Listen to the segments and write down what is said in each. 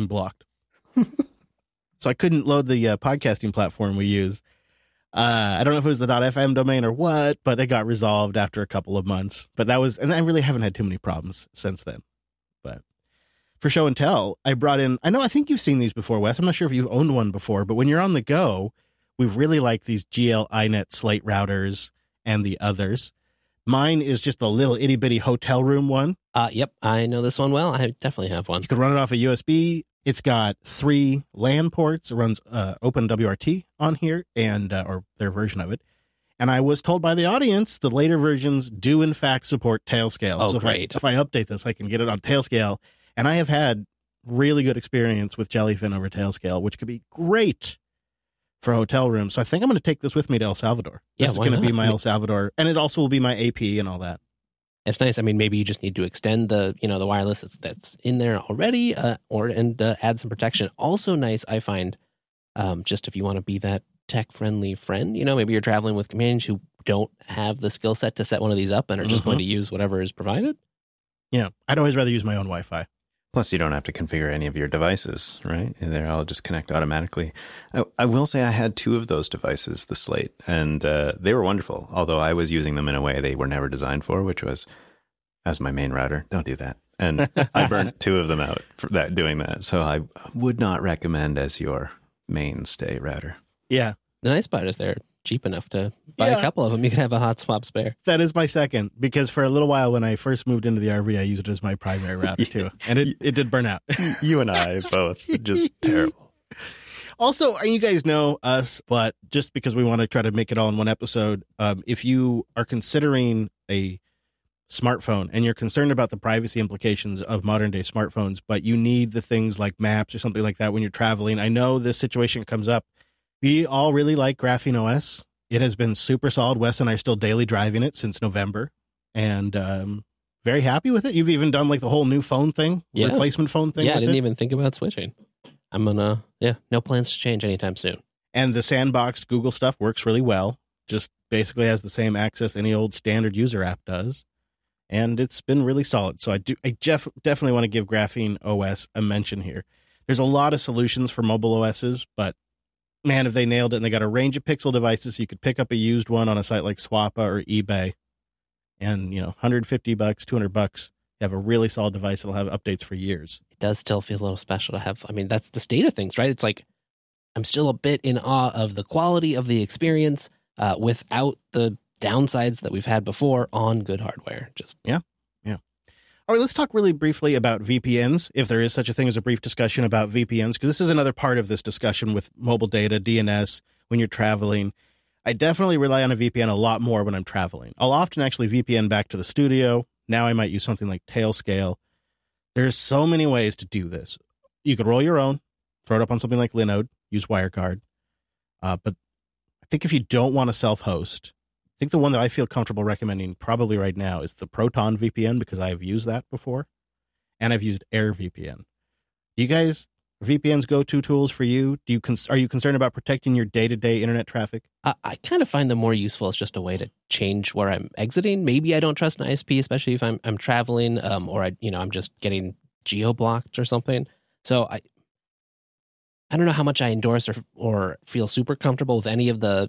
being blocked. So I couldn't load the podcasting platform we use. I don't know if it was the .fm domain or what, but it got resolved after a couple of months. But and I really haven't had too many problems since then. But for show and tell, I brought in, I think you've seen these before, Wes. I'm not sure if you've owned one before, but when you're on the go, we really like these GL iNet Slate routers and the others. Mine is just a little itty bitty hotel room one. Yep, I know this one well. I definitely have one. You can run it off a USB. It's got 3 LAN ports. It runs OpenWRT on here, and or their version of it. And I was told by the audience the later versions do in fact support Tailscale. Oh, so great. If I update this, I can get it on Tailscale. And I have had really good experience with Jellyfin over Tailscale, which could be great for hotel rooms. So I think I'm going to take this with me to El Salvador. This is going to be my El Salvador, and it also will be my AP and all that. It's nice. I mean, maybe you just need to extend the wireless that's in there already, and add some protection. Also nice, I find, just if you want to be that tech-friendly friend, maybe you're traveling with companions who don't have the skill set to set one of these up and are just going to use whatever is provided. Yeah, I'd always rather use my own Wi-Fi. Plus, you don't have to configure any of your devices, right? They're all just connect automatically. I will say I had 2 of those devices, the Slate, and they were wonderful, although I was using them in a way they were never designed for, which was as my main router. Don't do that. And I burnt 2 of them out for doing that. So I would not recommend as your mainstay router. Yeah. The nice part is they're cheap enough to buy a couple of them. You can have a hot swap spare. That is my second, because for a little while when I first moved into the RV, I used it as my primary router too. And it did burn out. You and I both, just terrible. Also, you guys know us, but just because we want to try to make it all in one episode, if you are considering a smartphone and you're concerned about the privacy implications of modern day smartphones, but you need the things like maps or something like that when you're traveling, I know this situation comes up. We all really like Graphene OS. It has been super solid. Wes and I are still daily driving it since November, and very happy with it. You've even done like the whole new phone thing, replacement phone thing. Yeah, I didn't even think about switching. I'm gonna, no plans to change anytime soon. And the sandboxed Google stuff works really well. Just basically has the same access any old standard user app does. And it's been really solid. So I definitely want to give Graphene OS a mention here. There's a lot of solutions for mobile OSs, but man, if they nailed it, and they got a range of Pixel devices, so you could pick up a used one on a site like Swappa or eBay. And, $150, $200, you have a really solid device that'll have updates for years. It does still feel a little special to have. I mean, that's the state of things, right? It's like, I'm still a bit in awe of the quality of the experience without the downsides that we've had before on good hardware. Yeah. All right, let's talk really briefly about VPNs, if there is such a thing as a brief discussion about VPNs, because this is another part of this discussion with mobile data, DNS, when you're traveling. I definitely rely on a VPN a lot more when I'm traveling. I'll often actually VPN back to the studio. Now I might use something like Tailscale. There's so many ways to do this. You could roll your own, throw it up on something like Linode, use WireGuard. But I think if you don't want to self-host, I think the one that I feel comfortable recommending probably right now is the Proton VPN, because I've used that before, and I've used AirVPN. Do you guys, VPNs go-to tools for you? Are you concerned about protecting your day-to-day internet traffic? I kind of find them more useful as just a way to change where I'm exiting. Maybe I don't trust an ISP, especially if I'm traveling, or I'm just getting geo-blocked or something. So I don't know how much I endorse or feel super comfortable with any of the,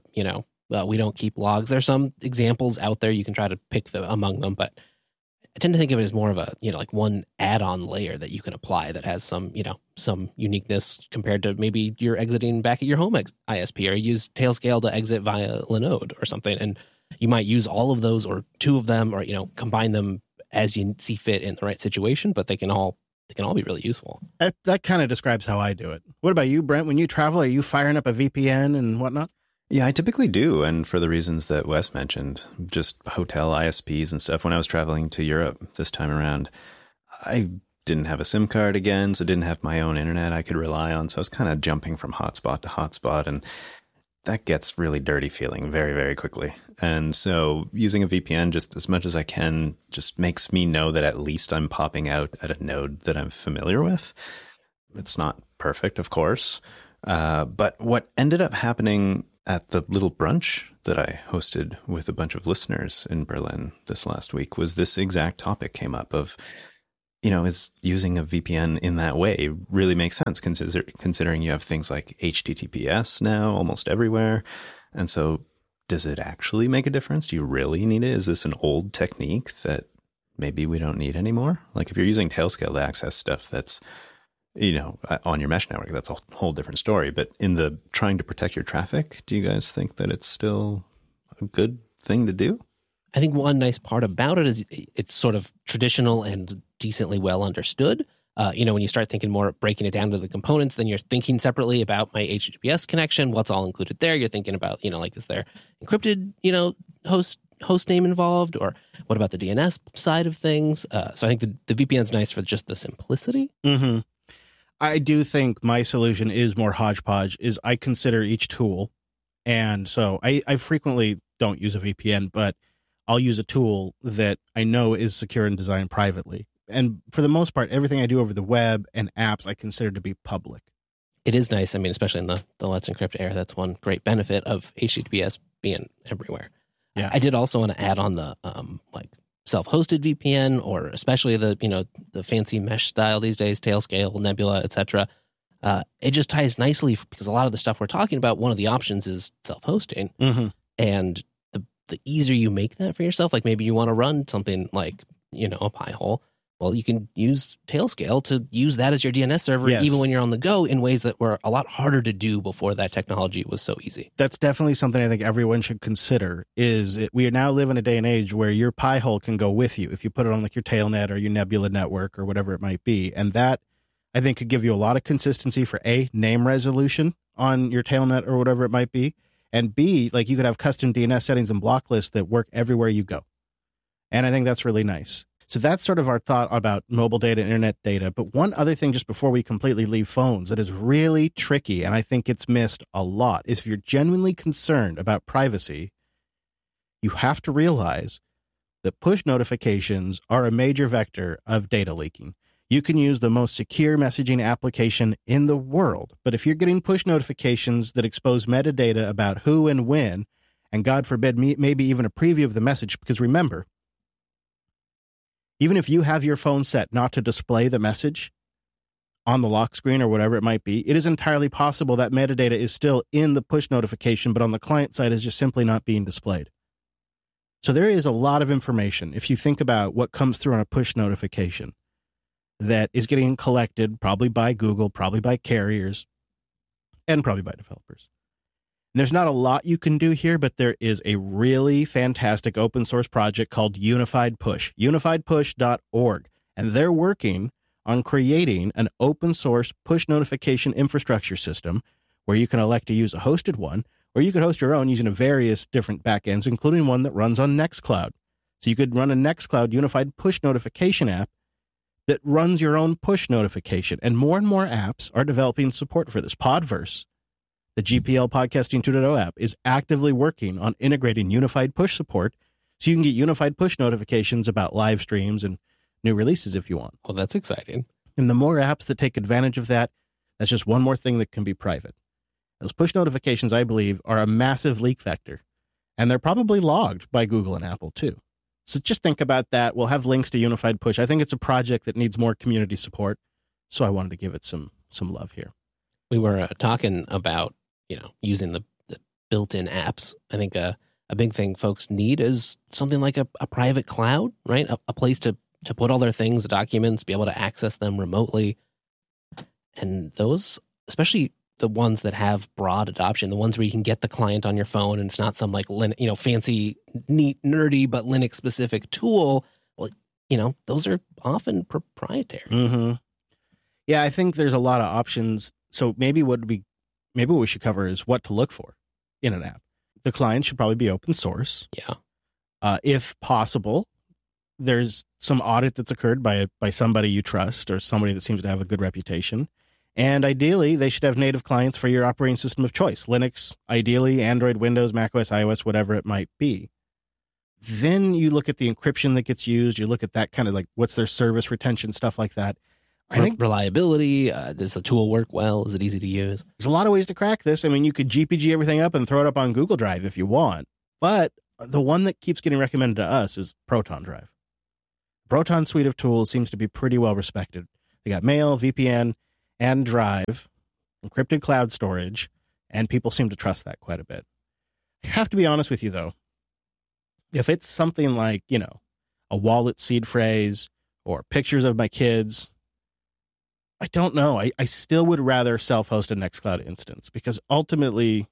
we don't keep logs. There's some examples out there. You can try to pick among them, but I tend to think of it as more of a, like one add-on layer that you can apply that has some, some uniqueness compared to maybe you're exiting back at your home ISP, or use Tailscale to exit via Linode or something. And you might use all of those or 2 of them, or, combine them as you see fit in the right situation, but they can all be really useful. That kind of describes how I do it. What about you, Brent? When you travel, are you firing up a VPN and whatnot? Yeah, I typically do. And for the reasons that Wes mentioned, just hotel ISPs and stuff. When I was traveling to Europe this time around, I didn't have a SIM card again, so didn't have my own internet I could rely on. So I was kind of jumping from hotspot to hotspot, and that gets really dirty feeling very, very quickly. And so using a VPN just as much as I can just makes me know that at least I'm popping out at a node that I'm familiar with. It's not perfect, of course. But what ended up happening at the little brunch that I hosted with a bunch of listeners in Berlin this last week was this exact topic came up of, is using a VPN in that way really makes sense, considering you have things like HTTPS now almost everywhere. And so does it actually make a difference? Do you really need it? Is this an old technique that maybe we don't need anymore? Like if you're using Tailscale to access stuff that's, on your mesh network, that's a whole different story. But in the trying to protect your traffic, do you guys think that it's still a good thing to do? I think one nice part about it is it's sort of traditional and decently well understood. When you start thinking more, breaking it down to the components, then you're thinking separately about my HTTPS connection, what's all included there. You're thinking about, is there encrypted, host name involved, or what about the DNS side of things? So I think the VPN is nice for just the simplicity. Mm-hmm. I do think my solution is more hodgepodge, is I consider each tool. And so I frequently don't use a VPN, but I'll use a tool that I know is secure and designed privately. And for the most part, everything I do over the web and apps, I consider to be public. It is nice. I mean, especially in the Let's Encrypt era, that's one great benefit of HTTPS being everywhere. Yeah. I did also want to add on the self-hosted VPN, or especially the fancy mesh style these days, Tailscale, Nebula, etc. It just ties nicely because a lot of the stuff we're talking about, one of the options is self-hosting. Mm-hmm. And the easier you make that for yourself, like maybe you want to run something like, a Pi-hole, well, you can use Tailscale to use that as your DNS server, yes, even when you're on the go, in ways that were a lot harder to do before that technology was so easy. That's definitely something I think everyone should consider. We now live in a day and age where your Pi-hole can go with you if you put it on like your Tailnet or your Nebula network or whatever it might be. And that, I think, could give you a lot of consistency for A, name resolution on your Tailnet or whatever it might be, and B, like you could have custom DNS settings and block lists that work everywhere you go. And I think that's really nice. So that's sort of our thought about mobile data, internet data. But one other thing just before we completely leave phones that is really tricky, and I think it's missed a lot, is if you're genuinely concerned about privacy, you have to realize that push notifications are a major vector of data leaking. You can use the most secure messaging application in the world, but if you're getting push notifications that expose metadata about who and when, and God forbid, maybe even a preview of the message, because remember, even if you have your phone set not to display the message on the lock screen or whatever it might be, it is entirely possible that metadata is still in the push notification, but on the client side is just simply not being displayed. So there is a lot of information, if you think about what comes through on a push notification, that is getting collected probably by Google, probably by carriers, and probably by developers. And there's not a lot you can do here, but there is a really fantastic open source project called Unified Push, unifiedpush.org. And they're working on creating an open source push notification infrastructure system where you can elect to use a hosted one, or you could host your own using various different backends, including one that runs on Nextcloud. So you could run a Nextcloud unified push notification app that runs your own push notification. And more apps are developing support for this. Podverse, the GPL Podcasting 2.0 app, is actively working on integrating unified push support so you can get unified push notifications about live streams and new releases if you want. Well, that's exciting. And the more apps that take advantage of that, that's just one more thing that can be private. Those push notifications, I believe, are a massive leak vector, and they're probably logged by Google and Apple too. So just think about that. We'll have links to Unified Push. I think it's a project that needs more community support, so I wanted to give it some love here. We were talking about, using the built-in apps. I think a big thing folks need is something like a private cloud, right? A place to put all their things, documents, be able to access them remotely. And those, especially the ones that have broad adoption, the ones where you can get the client on your phone and it's not some like, fancy, neat, nerdy, but Linux specific tool. Well, those are often proprietary. Mm-hmm. Yeah, I think there's a lot of options. So maybe what we should cover is what to look for in an app. The client should probably be open source. Yeah. If possible, there's some audit that's occurred by somebody you trust or somebody that seems to have a good reputation. And ideally, they should have native clients for your operating system of choice. Linux, ideally, Android, Windows, macOS, iOS, whatever it might be. Then you look at the encryption that gets used. You look at that kind of like what's their service retention, stuff like that. I think reliability. Does the tool work well? Is it easy to use? There's a lot of ways to crack this. I mean, you could GPG everything up and throw it up on Google Drive if you want. But the one that keeps getting recommended to us is Proton Drive. Proton suite of tools seems to be pretty well respected. They got Mail, VPN, and Drive, encrypted cloud storage, and people seem to trust that quite a bit. I have to be honest with you, though. If it's something like, a wallet seed phrase or pictures of my kids, I don't know. I still would rather self-host a Nextcloud instance because ultimately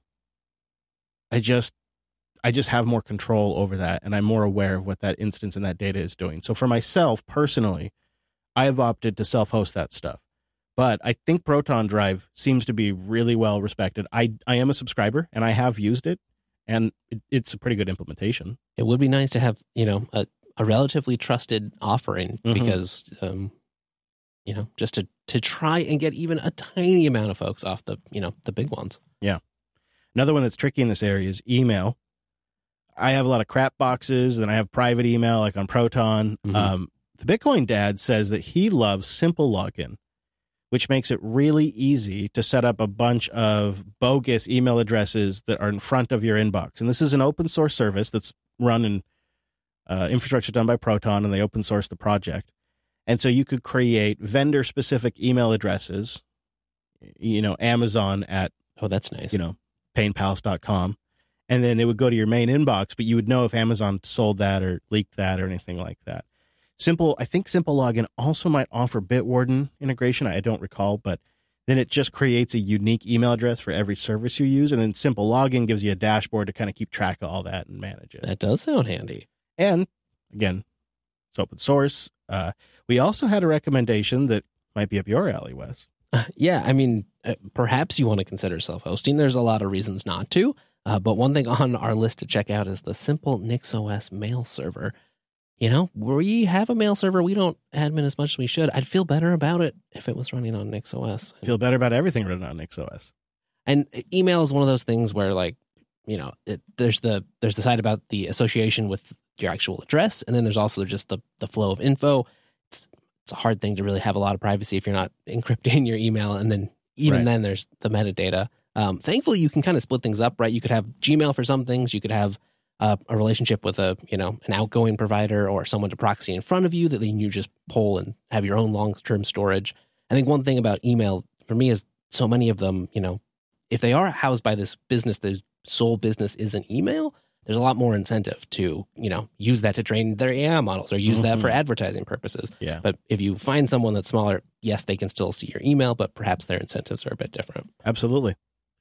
I just have more control over that, and I'm more aware of what that instance and that data is doing. So for myself personally, I have opted to self-host that stuff. But I think Proton Drive seems to be really well respected. I am a subscriber, and I have used it, and it's a pretty good implementation. It would be nice to have, a relatively trusted offering because, just to try and get even a tiny amount of folks off the big ones. Yeah. Another one that's tricky in this area is email. I have a lot of crap boxes, and I have private email like on Proton. The Bitcoin Dad says that he loves Simple Login, which makes it really easy to set up a bunch of bogus email addresses that are in front of your inbox. And this is an open source service that's run in infrastructure done by Proton, and they open source the project. And so you could create vendor specific email addresses, Amazon at, oh, that's nice. painpalace.com. And then it would go to your main inbox, but you would know if Amazon sold that or leaked that or anything like that. I think Simple Login also might offer Bitwarden integration. I don't recall, but then it just creates a unique email address for every service you use. And then Simple Login gives you a dashboard to kind of keep track of all that and manage it. That does sound handy. And again, it's open source. We also had a recommendation that might be up your alley, Wes. Yeah, I mean, perhaps you want to consider self-hosting. There's a lot of reasons not to. But one thing on our list to check out is the Simple NixOS mail server. We have a mail server. We don't admin as much as we should. I'd feel better about it if it was running on NixOS. Feel better about everything running on NixOS. And email is one of those things where, there's the side about the association with your actual address, and then there's also just the flow of info. It's a hard thing to really have a lot of privacy if you're not encrypting your email, and then then there's the metadata. Thankfully, you can kind of split things up, right? You could have Gmail for some things. You could have a relationship with an outgoing provider or someone to proxy in front of you that then you just pull and have your own long-term storage. I think one thing about email for me is so many of them, if they are housed by this business, the sole business isn't email, there's a lot more incentive to, use that to train their AI models or use that for advertising purposes. Yeah. But if you find someone that's smaller, yes, they can still see your email, but perhaps their incentives are a bit different. Absolutely.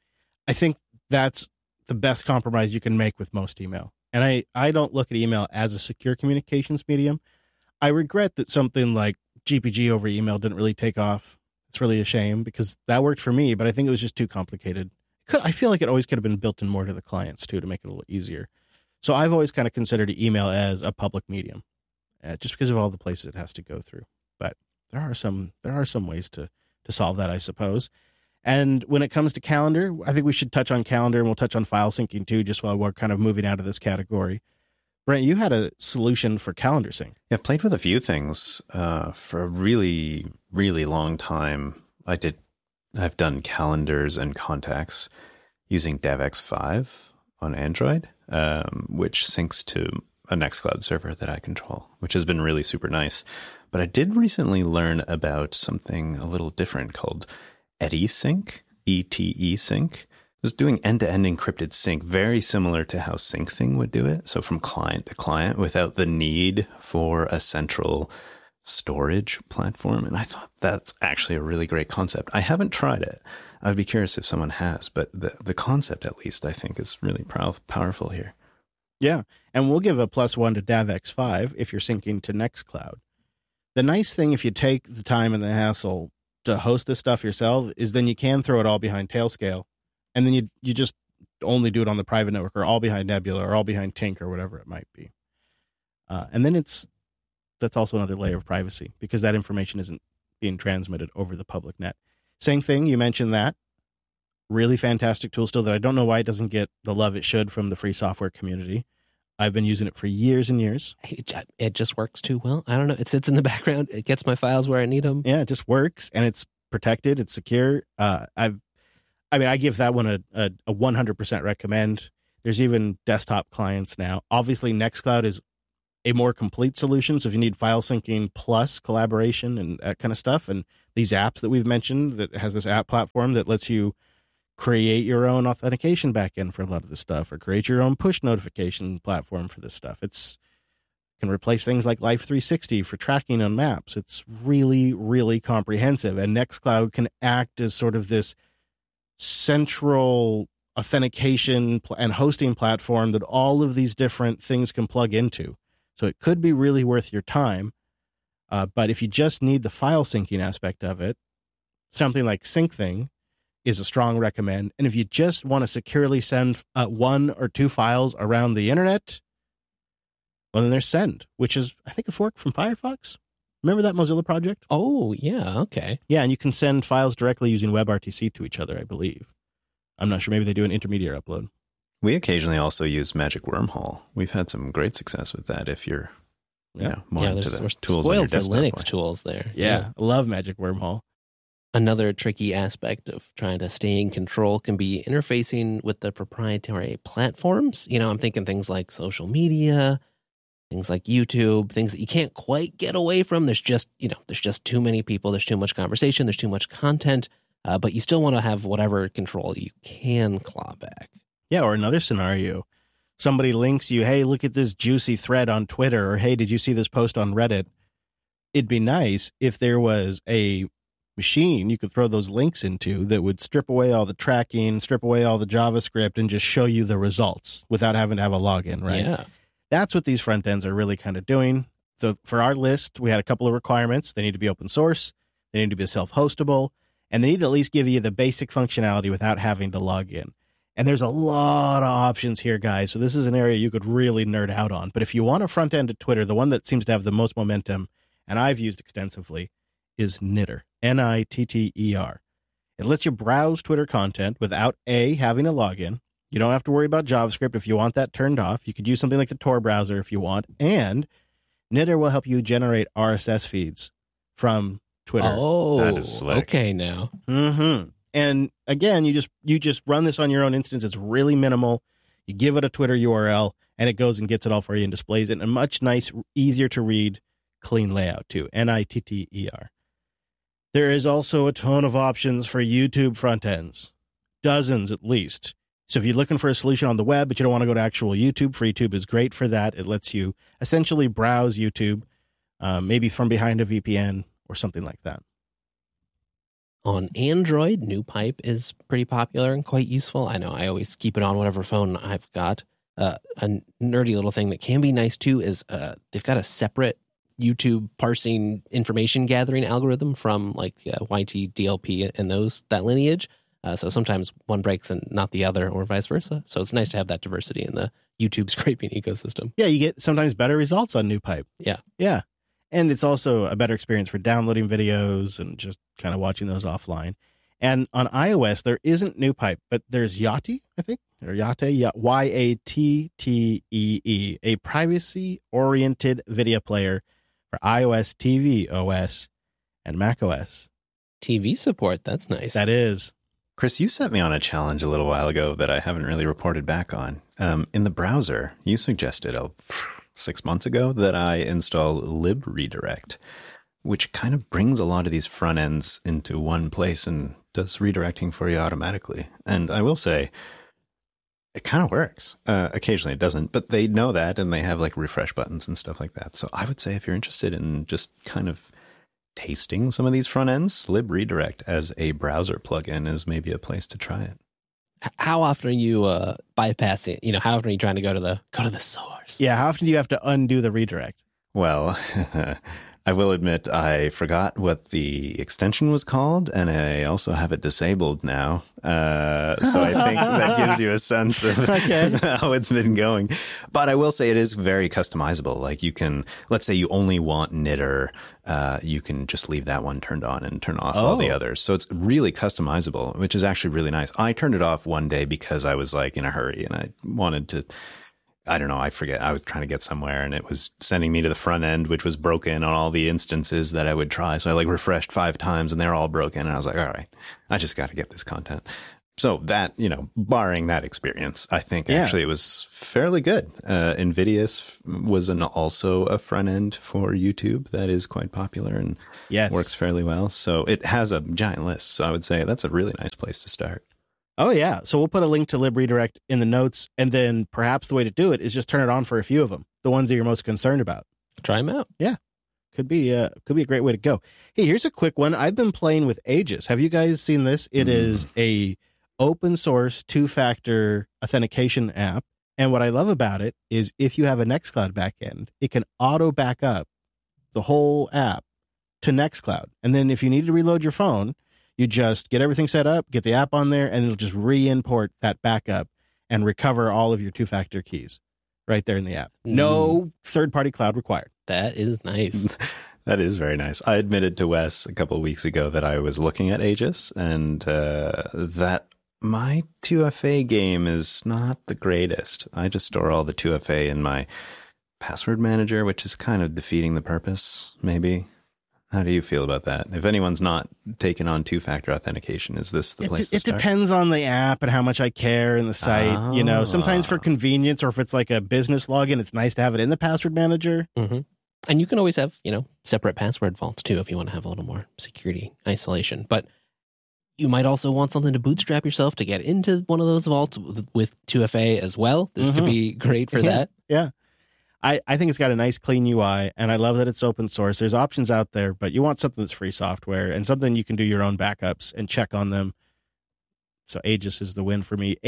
I think that's the best compromise you can make with most email. And I don't look at email as a secure communications medium. I regret that something like GPG over email didn't really take off. It's really a shame because that worked for me, but I think it was just too complicated. I feel like it always could have been built in more to the clients too to make it a little easier. So I've always kind of considered email as a public medium, just because of all the places it has to go through. But there are some ways to solve that, I suppose. And when it comes to calendar, I think we should touch on calendar, and we'll touch on file syncing too, just while we're kind of moving out of this category. Brent, you had a solution for calendar sync. Yeah, I've played with a few things for a really, really long time. I've done calendars and contacts using DevX5 on Android, which syncs to a Nextcloud server that I control, which has been really super nice. But I did recently learn about something a little different called EteSync, ETE sync. It was doing end-to-end encrypted sync, very similar to how SyncThing would do it. So from client to client without the need for a central storage platform. And I thought that's actually a really great concept. I haven't tried it. I'd be curious if someone has, but the concept at least I think is really powerful here. Yeah. And we'll give a +1 to DavX5 if you're syncing to Nextcloud. The nice thing, if you take the time and the hassle to host this stuff yourself, is then you can throw it all behind Tailscale, and then you just only do it on the private network, or all behind Nebula, or all behind Tink, or whatever it might be. And then that's also another layer of privacy because that information isn't being transmitted over the public net. SyncThing, you mentioned that. Really fantastic tool still that I don't know why it doesn't get the love it should from the free software community. I've been using it for years and years. It just works too well. I don't know. It sits in the background. It gets my files where I need them. Yeah, it just works, and it's protected. It's secure. I give that one a 100% recommend. There's even desktop clients now. Obviously, Nextcloud is a more complete solution. So if you need file syncing plus collaboration and that kind of stuff, and these apps that we've mentioned that has this app platform that lets you create your own authentication backend for a lot of this stuff, or create your own push notification platform for this stuff. It's can replace things like Life 360 for tracking on maps. It's really, really comprehensive. And Nextcloud can act as sort of this central authentication and hosting platform that all of these different things can plug into. So it could be really worth your time. But if you just need the file syncing aspect of it, something like SyncThing is a strong recommend. And if you just want to securely send 1 or 2 files around the internet, well, then there's Send, which is, I think, a fork from Firefox. Remember that Mozilla project? Oh, yeah. Okay. Yeah, and you can send files directly using WebRTC to each other, I believe. I'm not sure. Maybe they do an intermediate upload. We occasionally also use Magic Wormhole. We've had some great success with that if you're more into the tools on your spoiled for desktop. Linux tools there. Yeah, I love Magic Wormhole. Another tricky aspect of trying to stay in control can be interfacing with the proprietary platforms. I'm thinking things like social media, things like YouTube, things that you can't quite get away from. There's just too many people. There's too much conversation. There's too much content. But you still want to have whatever control you can claw back. Yeah, or another scenario. Somebody links you, hey, look at this juicy thread on Twitter, or hey, did you see this post on Reddit? It'd be nice if there was a machine you could throw those links into that would strip away all the tracking, strip away all the JavaScript, and just show you the results without having to have a login, right? Yeah. That's what these front ends are really kind of doing. So for our list, we had a couple of requirements. They need to be open source, they need to be self-hostable, and they need to at least give you the basic functionality without having to log in. And there's a lot of options here, guys. So this is an area you could really nerd out on. But if you want a front end to Twitter, the one that seems to have the most momentum, and I've used extensively, is Nitter. Nitter. It lets you browse Twitter content without having a login. You don't have to worry about JavaScript if you want that turned off. You could use something like the Tor browser if you want. And Nitter will help you generate RSS feeds from Twitter. Oh, that is slick. Okay now. Mm-hmm. And again, you just run this on your own instance. It's really minimal. You give it a Twitter URL, and it goes and gets it all for you and displays it in a much easier to read, clean layout too. Nitter. There is also a ton of options for YouTube front ends, dozens at least. So if you're looking for a solution on the web, but you don't want to go to actual YouTube, FreeTube is great for that. It lets you essentially browse YouTube, maybe from behind a VPN or something like that. On Android, NewPipe is pretty popular and quite useful. I know I always keep it on whatever phone I've got. A nerdy little thing that can be nice too is they've got a separate YouTube parsing information gathering algorithm from like YT, DLP, and that lineage. So sometimes one breaks and not the other, or vice versa. So it's nice to have that diversity in the YouTube scraping ecosystem. Yeah, you get sometimes better results on NewPipe. Yeah. And it's also a better experience for downloading videos and just kind of watching those offline. And on iOS, there isn't NewPipe, but there's Yati, I think, or Yate, Yattee, a privacy-oriented video player for iOS, TV OS, and Mac OS. TV support, that's nice. That is. Chris, you set me on a challenge a little while ago that I haven't really reported back on. In the browser, you suggested 6 months ago that I install libredirect, which kind of brings a lot of these front ends into one place and does redirecting for you automatically. And I will say, it kind of works. Occasionally it doesn't, but they know that, and they have like refresh buttons and stuff like that. So I would say if you're interested in just kind of tasting some of these front ends, libredirect as a browser plugin is maybe a place to try it. How often are you bypassing? How often are you trying to go to the source? Yeah, how often do you have to undo the redirect? Well, I will admit I forgot what the extension was called, and I also have it disabled now. So I think that gives you a sense of how it's been going. But I will say it is very customizable. Like you can, let's say you only want Nitter, you can just leave that one turned on and turn off all the others. So it's really customizable, which is actually really nice. I turned it off one day because I was like in a hurry and I wanted to, I don't know, I forget. I was trying to get somewhere and it was sending me to the front end, which was broken on all the instances that I would try. So I like refreshed 5 times and they're all broken. And I was like, all right, I just got to get this content. So that, barring that experience, I think actually it was fairly good. Invidious was also a front end for YouTube that is quite popular and works fairly well. So it has a giant list. So I would say that's a really nice place to start. Oh, yeah. So we'll put a link to LibRedirect in the notes. And then perhaps the way to do it is just turn it on for a few of them, the ones that you're most concerned about. Try them out. Yeah. Could be a great way to go. Hey, here's a quick one. I've been playing with Aegis. Have you guys seen this? It is a open source 2-factor authentication app. And what I love about it is if you have a Nextcloud backend, it can auto back up the whole app to Nextcloud. And then if you need to reload your phone, you just get everything set up, get the app on there, and it'll just re-import that backup and recover all of your 2-factor keys right there in the app. No third-party cloud required. That is nice. That is very nice. I admitted to Wes a couple of weeks ago that I was looking at Aegis and that my 2FA game is not the greatest. I just store all the 2FA in my password manager, which is kind of defeating the purpose, maybe. How do you feel about that? If anyone's not taken on 2-factor authentication, is this the place to start? It depends on the app and how much I care in the site. Sometimes for convenience or if it's like a business login, it's nice to have it in the password manager. Mm-hmm. And you can always have, separate password vaults too if you want to have a little more security isolation. But you might also want something to bootstrap yourself to get into one of those vaults with 2FA as well. This could be great for that. Yeah. I think it's got a nice clean UI, and I love that it's open source. There's options out there, but you want something that's free software and something you can do your own backups and check on them. So Aegis is the win for me.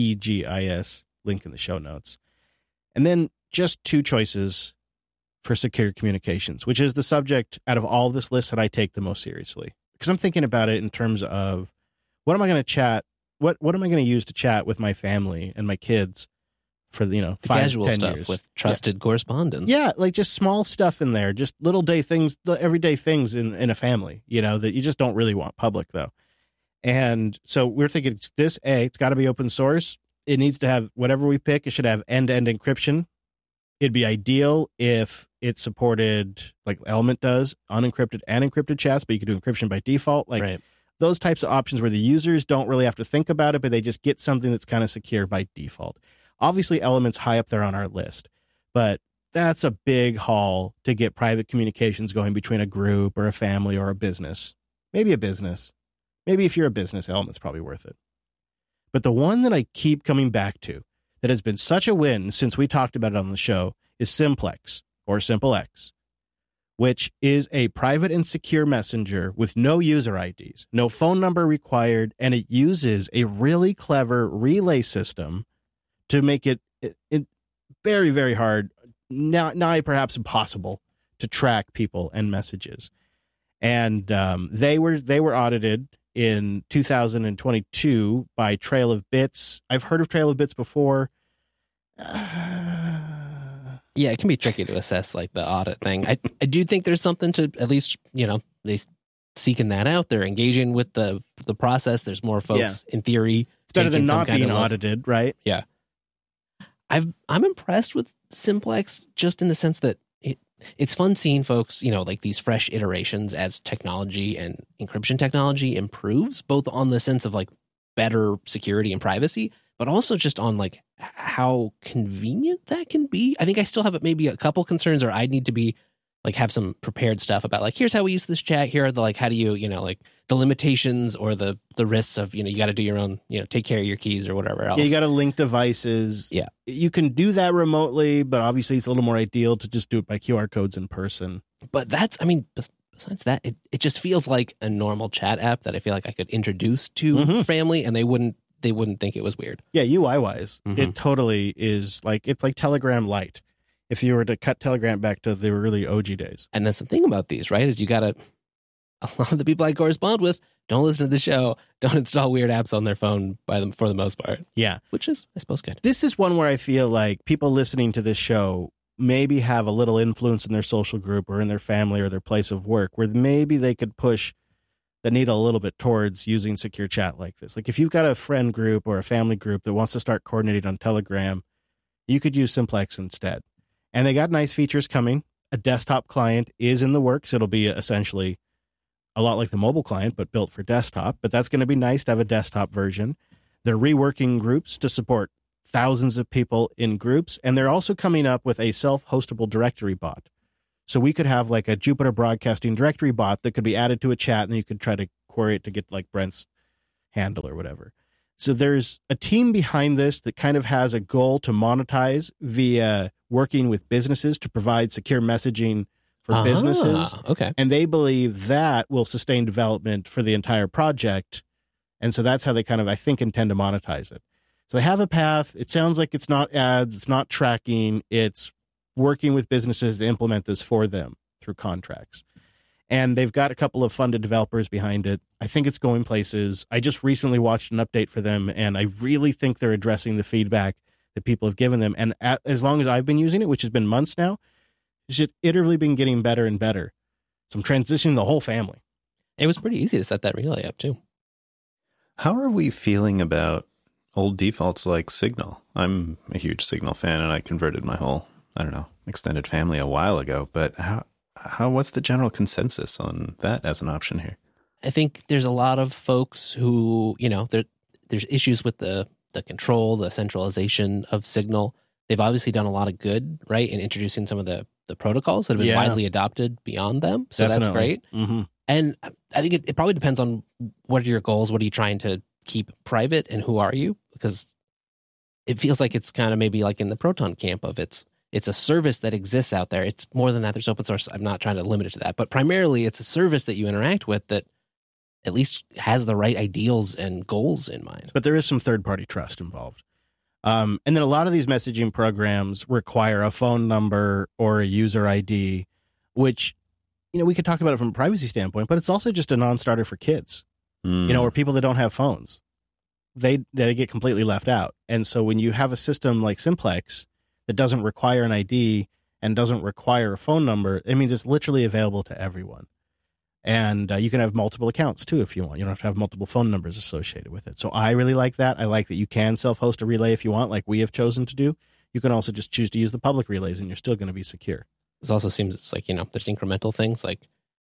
AEGIS, link in the show notes. And then just 2 choices for secure communications, which is the subject out of all this list that I take the most seriously. Because I'm thinking about it in terms of what am I going to chat? What am I going to use to chat with my family and my kids? For the 5 casual 10 stuff years. with trusted correspondence. Yeah, like just small stuff in there, just little day things, everyday things in a family, that you just don't really want public though. And so we're thinking it's got to be open source. It needs to have whatever we pick. It should have end-to-end encryption. It'd be ideal if it supported, like Element does, unencrypted and encrypted chats, but you could do encryption by default. Those types of options where the users don't really have to think about it, but they just get something that's kind of secure by default. Obviously, Element's high up there on our list, but that's a big haul to get private communications going between a group or a family or a business. Maybe a business. Maybe if you're a business, Element's probably worth it. But the one that I keep coming back to that has been such a win since we talked about it on the show is Simplex or SimpleX, which is a private and secure messenger with no user IDs, no phone number required, and it uses a really clever relay system to make it very, very hard, nigh perhaps impossible, to track people and messages. And they were audited in 2022 by Trail of Bits. I've heard of Trail of Bits before. Yeah, it can be tricky to assess like the audit thing. I do think there's something to at least, they seeking that out. They're engaging with the process. There's more folks in theory. It's better than not being audited, right? Yeah. I'm impressed with Simplex just in the sense that it's fun seeing folks, like these fresh iterations as technology and encryption technology improves, both on the sense of like better security and privacy, but also just on like how convenient that can be. I think I still have maybe a couple concerns, or I need to be like have some prepared stuff about like, here's how we use this chat. Here are the like, how do you, like the limitations or the risks of, you got to do your own, take care of your keys or whatever else. Yeah, you got to link devices. Yeah. You can do that remotely, but obviously it's a little more ideal to just do it by QR codes in person. But besides that, it just feels like a normal chat app that I feel like I could introduce to family and they wouldn't think it was weird. Yeah, UI wise, it totally is like, it's like Telegram Lite. If you were to cut Telegram back to the really OG days. And that's the thing about these, right, is a lot of the people I correspond with don't listen to the show, don't install weird apps on their phone for the most part. Yeah. Which is, I suppose, good. This is one where I feel like people listening to this show maybe have a little influence in their social group or in their family or their place of work where maybe they could push the needle a little bit towards using secure chat like this. Like if you've got a friend group or a family group that wants to start coordinating on Telegram, you could use Simplex instead. And they got nice features coming. A desktop client is in the works. It'll be essentially a lot like the mobile client, but built for desktop. But that's going to be nice to have a desktop version. They're reworking groups to support thousands of people in groups, and they're also coming up with a self-hostable directory bot. So we could have like a Jupiter Broadcasting directory bot that could be added to a chat, and then you could try to query it to get like Brent's handle or whatever. So there's a team behind this that kind of has a goal to monetize via working with businesses to provide secure messaging for businesses. Okay. And they believe that will sustain development for the entire project. And so that's how they kind of, I think, intend to monetize it. So they have a path. It sounds like it's not ads, it's not tracking, it's working with businesses to implement this for them through contracts. And they've got a couple of funded developers behind it. I think it's going places. I just recently watched an update for them, and I really think they're addressing the feedback that people have given them. And as long as I've been using it, which has been months now, it's just iteratively been getting better and better. So I'm transitioning the whole family. It was pretty easy to set that relay up, too. How are we feeling about old defaults like Signal? I'm a huge Signal fan, and I converted my whole, extended family a while ago. But what's the general consensus on that as an option here? I think there's a lot of folks who, there's issues with the control, the centralization of Signal. They've obviously done a lot of good, right, in introducing some of the protocols that have been widely adopted beyond them. So Definitely. That's great. Mm-hmm. And I think it probably depends on what are your goals, what are you trying to keep private, and who are you? Because it feels like it's kind of maybe like in the Proton camp of it's a service that exists out there. It's more than that. There's open source. I'm not trying to limit it to that, but primarily it's a service that you interact with that at least has the right ideals and goals in mind. But there is some third-party trust involved. And then a lot of these messaging programs require a phone number or a user ID, which, we could talk about it from a privacy standpoint, but it's also just a non-starter for kids, or people that don't have phones. They get completely left out. And so when you have a system like Simplex that doesn't require an ID and doesn't require a phone number, it means it's literally available to everyone. And you can have multiple accounts, too, if you want. You don't have to have multiple phone numbers associated with it. So I really like that. I like that you can self-host a relay if you want, like we have chosen to do. You can also just choose to use the public relays, and you're still going to be secure. This also seems it's like, there's incremental things like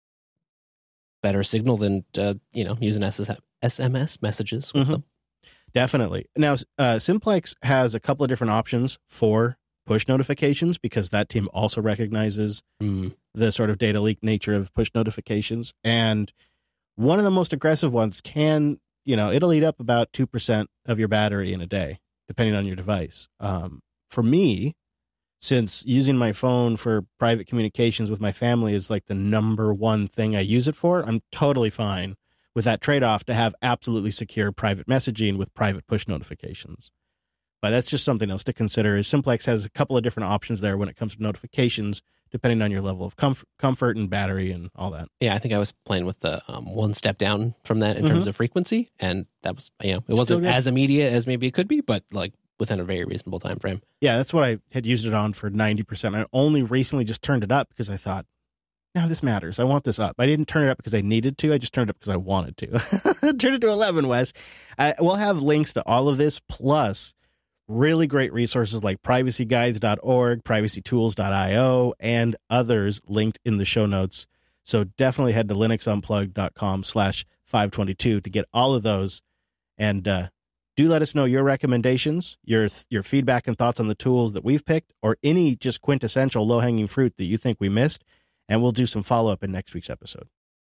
better Signal than, using SMS messages with them. Definitely. Now, Simplex has a couple of different options for push notifications because that team also recognizes the sort of data leak nature of push notifications. And one of the most aggressive ones can, it'll eat up about 2% of your battery in a day, depending on your device. For me, since using my phone for private communications with my family is like the number one thing I use it for, I'm totally fine with that trade-off to have absolutely secure private messaging with private push notifications. But that's just something else to consider. Is Simplex has a couple of different options there when it comes to notifications, depending on your level of comfort and battery and all that. Yeah, I think I was playing with the one step down from that in terms of frequency, and that was, it wasn't as immediate as maybe it could be, but like within a very reasonable time frame. Yeah, that's what I had used it on for 90%. I only recently just turned it up because I thought, no, this matters. I want this up. I didn't turn it up because I needed to. I just turned it up because I wanted to. Turn it to 11, Wes. We'll have links to all of this, plus really great resources like privacyguides.org, privacytools.io, and others linked in the show notes. So definitely head to linuxunplugged.com/522 to get all of those. And do let us know your recommendations, your feedback and thoughts on the tools that we've picked, or any just quintessential low-hanging fruit that you think we missed. And we'll do some follow-up in next week's episode.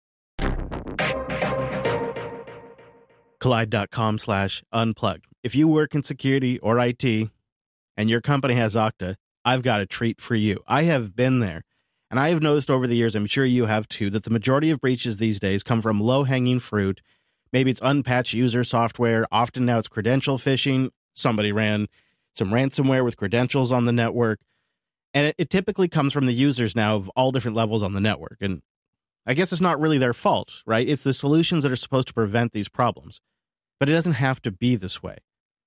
Kolide.com/unplugged. If you work in security or IT and your company has Okta, I've got a treat for you. I have been there, and I have noticed over the years, I'm sure you have too, that the majority of breaches these days come from low-hanging fruit. Maybe it's unpatched user software. Often now it's credential phishing. Somebody ran some ransomware with credentials on the network. And it typically comes from the users now of all different levels on the network. And I guess it's not really their fault, right? It's the solutions that are supposed to prevent these problems. But it doesn't have to be this way.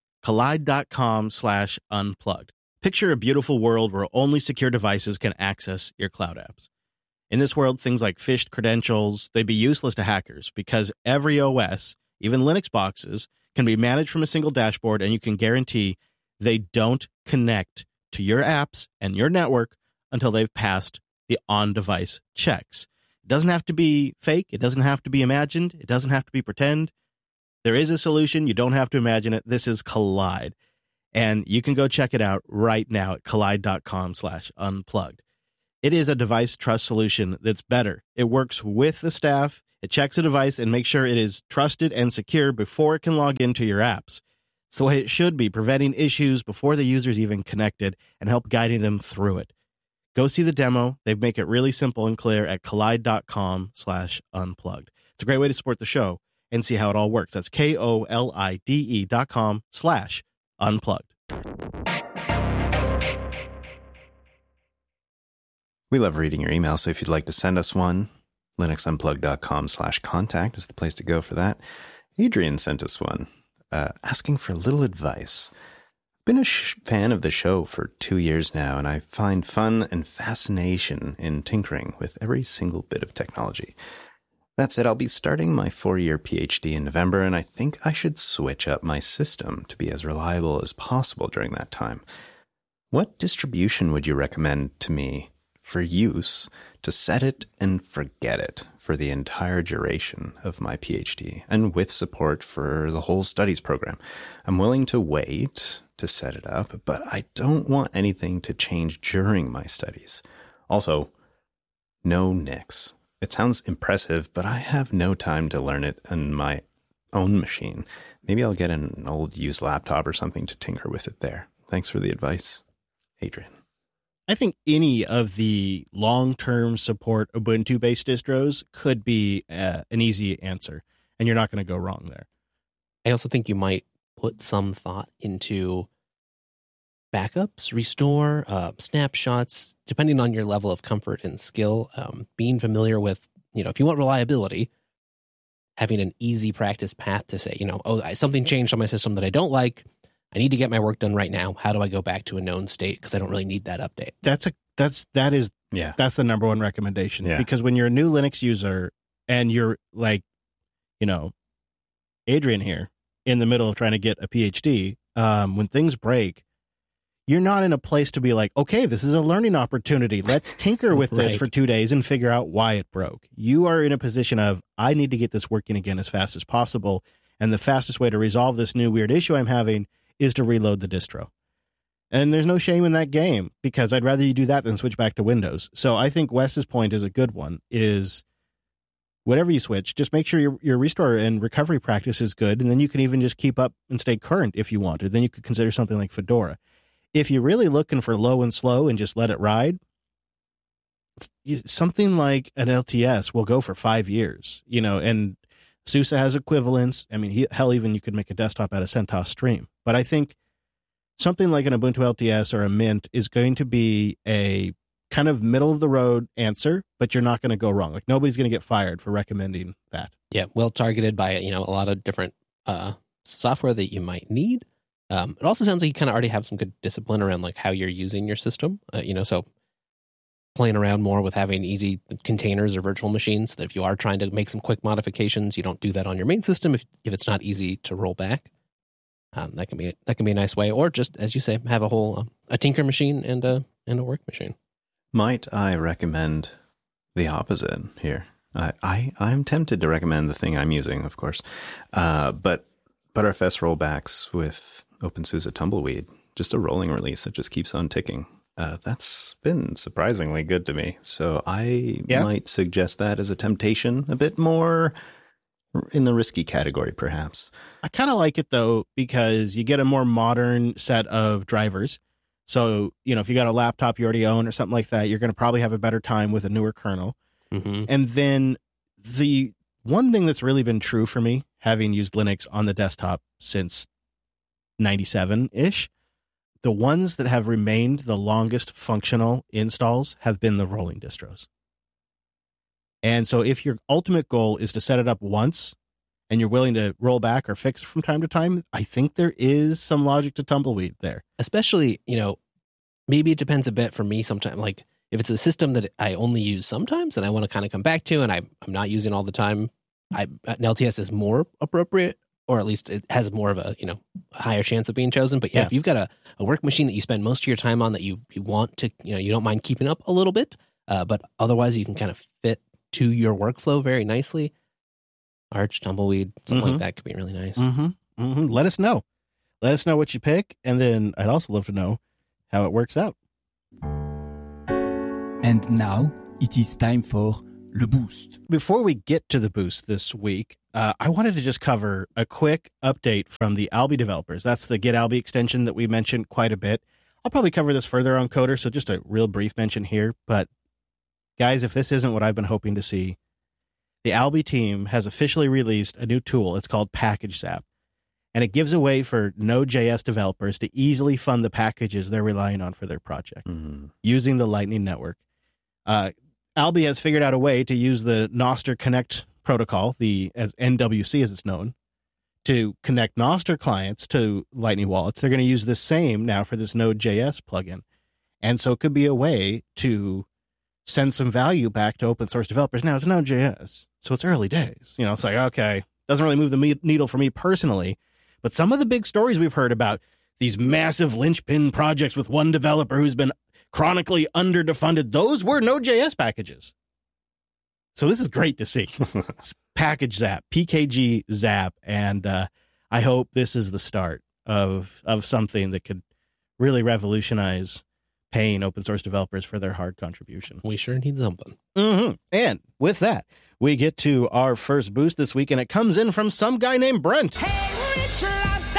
Kolide.com/unplugged. Picture a beautiful world where only secure devices can access your cloud apps. In this world, things like phished credentials, they'd be useless to hackers because every OS, even Linux boxes, can be managed from a single dashboard, and you can guarantee they don't connect to your apps and your network until they've passed the on-device checks. It doesn't have to be fake. It doesn't have to be imagined. It doesn't have to be pretend. There is a solution. You don't have to imagine it. This is Kolide. And you can go check it out right now at kolide.com/unplugged. It is a device trust solution that's better. It works with the staff. It checks a device and makes sure it is trusted and secure before it can log into your apps. It's the way it should be, preventing issues before the user's even connected and help guiding them through it. Go see the demo. They make it really simple and clear at kolide.com/unplugged. It's a great way to support the show and see how it all works. That's KOLIDE.com/unplugged. We love reading your emails, so if you'd like to send us one, linuxunplugged.com/contact is the place to go for that. Adrian sent us one, asking for a little advice. I've been a fan of the show for 2 years now, and I find fun and fascination in tinkering with every single bit of technology. That said, I'll be starting my 4-year PhD in November, and I think I should switch up my system to be as reliable as possible during that time. What distribution would you recommend to me for use to set it and forget it for the entire duration of my PhD, and with support for the whole studies program? I'm willing to wait to set it up, but I don't want anything to change during my studies. Also, no Nix. It sounds impressive, but I have no time to learn it on my own machine. Maybe I'll get an old used laptop or something to tinker with it there. Thanks for the advice, Adrian. I think any of the long-term support Ubuntu-based distros could be an easy answer, and you're not going to go wrong there. I also think you might put some thought into backups, restore, snapshots, depending on your level of comfort and skill. Being familiar with, if you want reliability, having an easy practice path to say, something changed on my system that I don't like. I need to get my work done right now. How do I go back to a known state? Because I don't really need that update. That's the number one recommendation. Yeah. Because when you're a new Linux user and you're like, Adrian here in the middle of trying to get a PhD, when things break, you're not in a place to be like, okay, this is a learning opportunity. Let's tinker with this for 2 days and figure out why it broke. You are in a position of, I need to get this working again as fast as possible. And the fastest way to resolve this new weird issue I'm having is to reload the distro. And there's no shame in that game, because I'd rather you do that than switch back to Windows. So I think Wes's point is a good one, is whatever you switch, just make sure your restore and recovery practice is good. And then you can even just keep up and stay current if you wanted. Then you could consider something like Fedora. If you're really looking for low and slow and just let it ride, something like an LTS will go for 5 years, and SUSE has equivalents. I mean, even you could make a desktop out of CentOS Stream. But I think something like an Ubuntu LTS or a Mint is going to be a kind of middle of the road answer, but you're not going to go wrong. Like, nobody's going to get fired for recommending that. Yeah, well targeted by a lot of different software that you might need. It also sounds like you kind of already have some good discipline around like how you're using your system. So playing around more with having easy containers or virtual machines, so that if you are trying to make some quick modifications, you don't do that on your main system if it's not easy to roll back. That can be a nice way, or just, as you say, have a whole a tinker machine and a work machine. Might I recommend the opposite here? I'm tempted to recommend the thing I'm using, of course, but Btrfs rollbacks with OpenSUSE Tumbleweed, just a rolling release that just keeps on ticking. That's been surprisingly good to me. So I might suggest that as a temptation, a bit more in the risky category, perhaps. I kind of like it, though, because you get a more modern set of drivers. So, if you got a laptop you already own or something like that, you're going to probably have a better time with a newer kernel. Mm-hmm. And then the one thing that's really been true for me, having used Linux on the desktop since 97-ish, the ones that have remained the longest functional installs have been the rolling distros. And so if your ultimate goal is to set it up once and you're willing to roll back or fix it from time to time, I think there is some logic to Tumbleweed there. Especially, maybe it depends a bit for me sometimes. Like if it's a system that I only use sometimes and I want to kind of come back to and I'm not using all the time, an LTS is more appropriate, or at least it has more of a, higher chance of being chosen. But if you've got a work machine that you spend most of your time on that you want to, you don't mind keeping up a little bit, but otherwise you can kind of fit to your workflow very nicely, Arch, tumbleweed, something like that could be really nice. Let us know. Let us know what you pick, and then I'd also love to know how it works out. And now it is time for Le Boost. Before we get to the boost this week, I wanted to just cover a quick update from the Alby developers. That's the Get Alby extension that we mentioned quite a bit. I'll probably cover this further on Coder, so just a real brief mention here. But guys, if this isn't what I've been hoping to see, the Alby team has officially released a new tool. It's called Package Zap. And it gives a way for Node.js developers to easily fund the packages they're relying on for their project using the Lightning Network. Alby has figured out a way to use the Nostr Connect protocol, as NWC as it's known, to connect Nostr clients to Lightning wallets. They're going to use the same now for this Node.js plugin. And so it could be a way to send some value back to open source developers. Now, it's Node.js, so it's early days. It's like, okay, doesn't really move the needle for me personally. But some of the big stories we've heard about these massive linchpin projects with one developer who's been chronically underfunded, those were Node.js packages. So this is great to see. Package Zap, PKG Zap, and I hope this is the start of something that could really revolutionize paying open source developers for their hard contribution. We sure need something. And with that, we get to our first boost this week, and it comes in from some guy named Brent. Hey, Rich Lobster!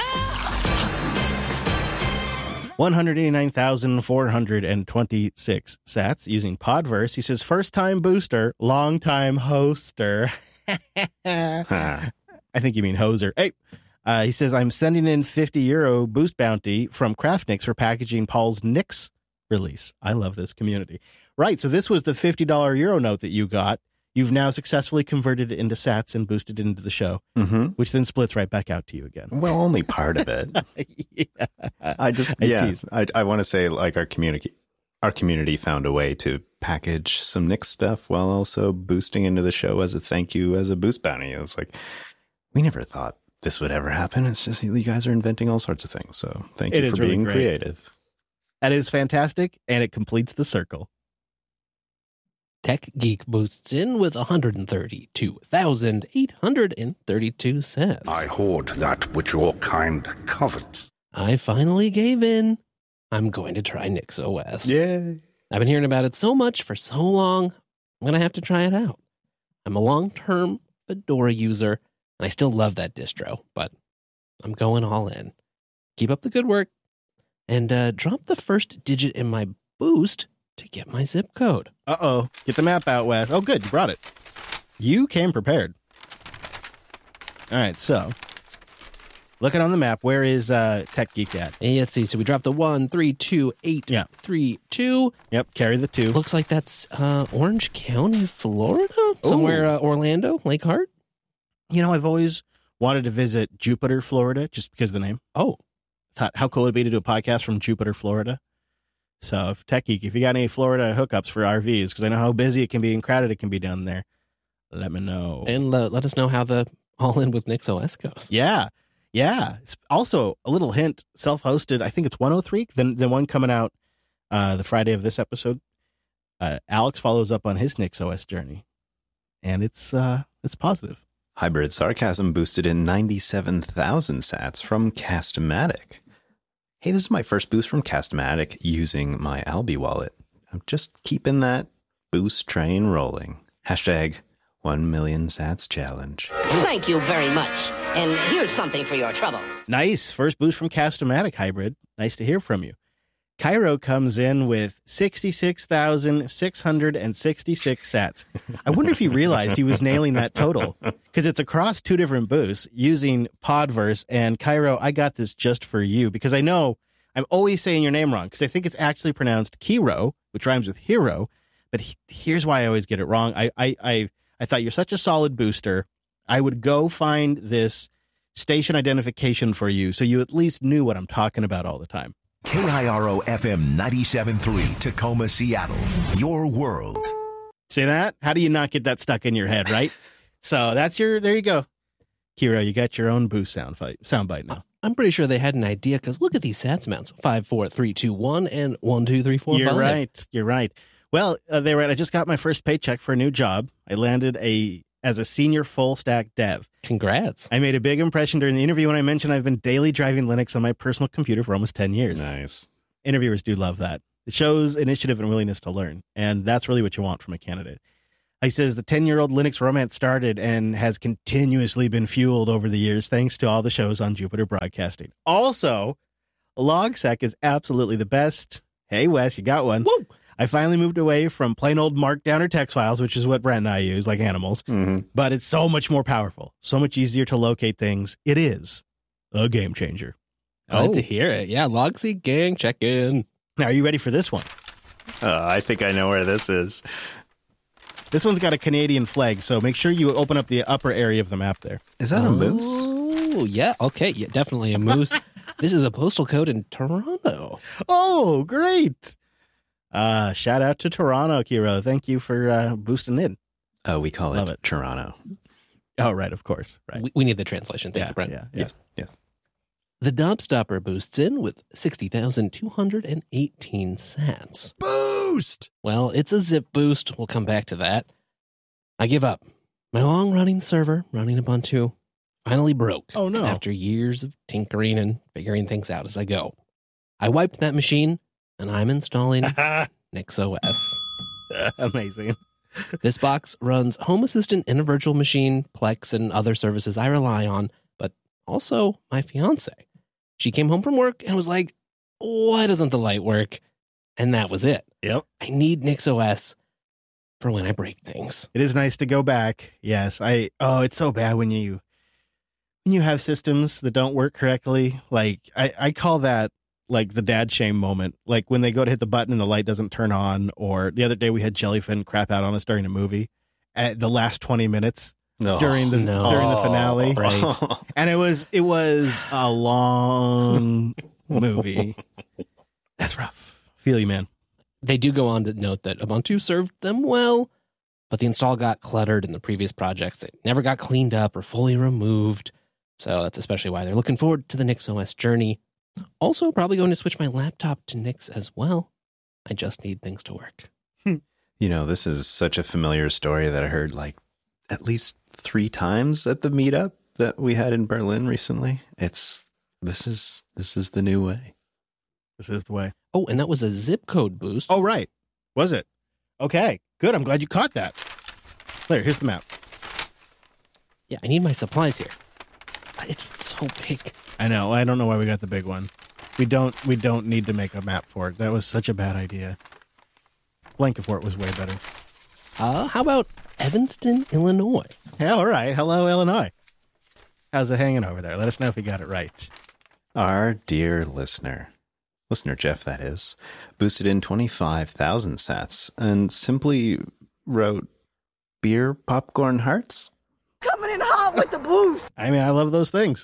189,426 sats using Podverse. He says, first-time booster, long-time hoster. I think you mean hoser. Hey, he says, I'm sending in €50 boost bounty from Craftnix for packaging Paul's Nix release. I love this community. Right, so this was the $50 Euro note that you got. You've now successfully converted it into sats and boosted it into the show, which then splits right back out to you again. Well, only part of it. I want to say, like, our community found a way to package some Nix stuff while also boosting into the show as a thank you, as a boost bounty. It's like, we never thought this would ever happen. It's just you guys are inventing all sorts of things. So thank you for being creative. That is fantastic, and it completes the circle. Tech Geek boosts in with 132,832 cents. I hoard that which your kind covet. I finally gave in. I'm going to try NixOS. Yay. I've been hearing about it so much for so long, I'm going to have to try it out. I'm a long-term Fedora user, and I still love that distro, but I'm going all in. Keep up the good work, and drop the first digit in my boost to get my zip code. Uh-oh. Get the map out, Wes. Oh, good. You brought it. You came prepared. All right, so looking on the map, where is Tech Geek at? Let's see. So we dropped the 132,832. Yep, carry the 2. Looks like that's Orange County, Florida? Somewhere Orlando, Lake Hart? I've always wanted to visit Jupiter, Florida, just because of the name. Oh. Thought, how cool it'd be to do a podcast from Jupiter, Florida. So, Tech Geek, if you got any Florida hookups for RVs, because I know how busy it can be and crowded it can be down there, let me know. And let us know how the all-in with NixOS goes. Yeah. It's also, a little hint, self-hosted, I think it's 103, the one coming out the Friday of this episode. Alex follows up on his NixOS journey, and it's positive. Hybrid Sarcasm boosted in 97,000 sats from Castmatic. Hey, this is my first boost from Castmatic using my Alby wallet. I'm just keeping that boost train rolling. Hashtag 1 million sats challenge. Thank you very much. And here's something for your trouble. Nice. First boost from Castmatic, Hybrid. Nice to hear from you. Cairo comes in with 66,666 sats. I wonder if he realized he was nailing that total, because it's across 2 different boosts using Podverse. And Cairo, I got this just for you, because I know I'm always saying your name wrong, because I think it's actually pronounced Kiro, which rhymes with hero. But here's why I always get it wrong. I thought you're such a solid booster. I would go find this station identification for you, so you at least knew what I'm talking about all the time. KIRO FM 97.3 Tacoma, Seattle. Your world. See that? How do you not get that stuck in your head, right? So there you go. Kiro, you got your own boost soundbite now. I'm pretty sure they had an idea, because look at these sats amounts. 5, 4, 3, 2, 1, and 1, 2, 3, 4, 5. You're right. Well, they were right. I just got my first paycheck for a new job. I landed a as a senior full stack dev. Congrats. I made a big impression during the interview when I mentioned I've been daily driving Linux on my personal computer for almost 10 years. Nice. Interviewers do love that. It shows initiative and willingness to learn, and that's really what you want from a candidate. He says the 10-year-old Linux romance started and has continuously been fueled over the years thanks to all the shows on Jupiter Broadcasting. Also, LogSec is absolutely the best. Hey, Wes, you got one. Woo! I finally moved away from plain old Markdown or text files, which is what Brent and I use, like animals. Mm-hmm. But it's so much more powerful, so much easier to locate things. It is a game changer. Glad to hear it. Yeah, Logsy gang check-in. Now, are you ready for this one? I think I know where this is. This one's got a Canadian flag, so make sure you open up the upper area of the map there. Is that a moose? Oh, yeah. Okay. Yeah, definitely a moose. This is a postal code in Toronto. Oh, great. Shout out to Toronto, Kiro. Thank you for boosting in. We call Love it Toronto. Oh, right, of course. Right. We need the translation. Thank you, Brent. Yeah. Yes. Yes. The Dobstopper boosts in with 60,218 sats. Boost! Well, it's a zip boost. We'll come back to that. I give up. My long-running server, running Ubuntu, finally broke. Oh, no. After years of tinkering and figuring things out as I go. I wiped that machine, and I'm installing NixOS. Amazing. This box runs Home Assistant in a virtual machine, Plex, and other services I rely on, but also my fiance. She came home from work and was like, why doesn't the light work? And that was it. Yep. I need NixOS for when I break things. It is nice to go back. Yes. It's so bad when you have systems that don't work correctly. Like I call that like the dad shame moment. Like when they go to hit the button and the light doesn't turn on, or the other day we had Jellyfin crap out on us during a movie at the last 20 minutes. During the finale, Right. And it was a long movie. That's rough. Feel you, man. They do go on to note that Ubuntu served them well, but the install got cluttered in the previous projects. It never got cleaned up or fully removed. So that's especially why they're looking forward to the NixOS journey. Also, probably going to switch my laptop to Nix as well. I just need things to work. This is such a familiar story that I heard like at least 3 times at the meetup that we had in Berlin recently. This is the new way. This is the way. Oh, and that was a zip code boost. Oh, right. Was it? Okay, good. I'm glad you caught that. Here's the map. Yeah, I need my supplies here. It's so big. I know. I don't know why we got the big one. We don't need to make a map for it. That was such a bad idea. Blankafort was way better. How about Evanston, Illinois? Yeah, all right. Hello, Illinois. How's it hanging over there? Let us know if you got it right. Our dear listener Jeff, that is, boosted in 25,000 sats and simply wrote beer popcorn hearts. Coming in hot with the boost. I mean, I love those things.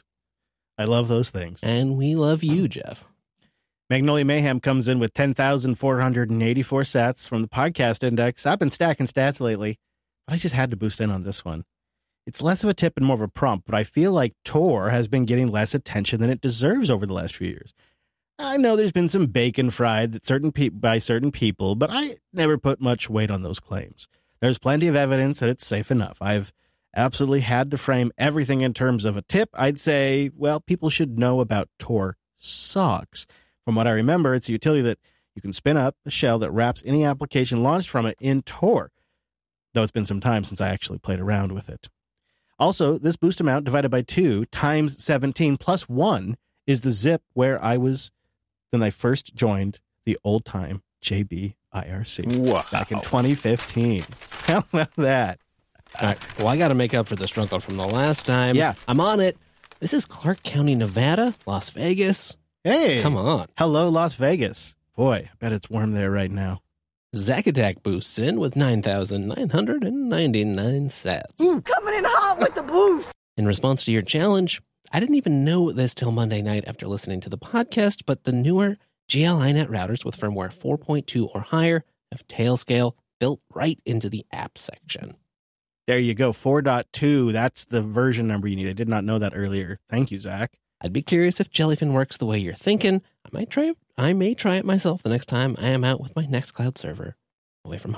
And we love you, Jeff. Magnolia Mayhem comes in with 10,484 sats from the podcast index. I've been stacking stats lately, but I just had to boost in on this one. It's less of a tip and more of a prompt, but I feel like Tor has been getting less attention than it deserves over the last few years. I know there's been some bacon fried by certain people, but I never put much weight on those claims. There's plenty of evidence that it's safe enough. I've absolutely had to frame everything in terms of a tip. I'd say, well, people should know about Tor socks. From what I remember, it's a utility that you can spin up a shell that wraps any application launched from it in Tor, though it's been some time since I actually played around with it. Also, this boost amount divided by 2 times 17 plus 1 is the zip where I was when I first joined the old-time JB IRC. Wow. Back in 2015. How about that? All right. Well, I got to make up for the struggle from the last time. Yeah. I'm on it. This is Clark County, Nevada, Las Vegas. Hey. Come on. Hello, Las Vegas. Boy, I bet it's warm there right now. Zack Attack boosts in with 9,999 sats. Ooh, coming in hot with the boost. In response to your challenge, I didn't even know this till Monday night after listening to the podcast, but the newer GL-iNet routers with firmware 4.2 or higher have Tailscale built right into the app section. There you go, 4.2. That's the version number you need. I did not know that earlier. Thank you, Zach. I'd be curious if Jellyfin works the way you're thinking. I may try it myself the next time I am out with my Nextcloud server away from home.